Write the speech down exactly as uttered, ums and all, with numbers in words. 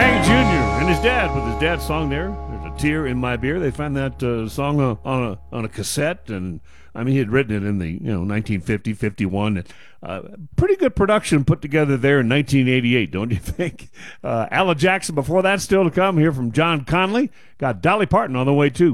Hank Junior and his dad with his dad's song there. There's a tear in my beer. They found that uh, song uh, on a on a cassette, and I mean he had written it in the you know nineteen fifty, fifty-one. Uh, pretty good production put together there in nineteen eighty-eight, don't you think? Uh, Alan Jackson before that still to come here from John Conley. Got Dolly Parton on the way too.